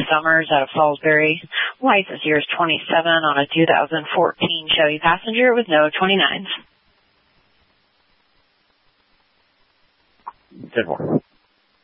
Summers out of Salisbury. License year is 27 on a 2014 Chevy Passenger with no 29s. 10-4.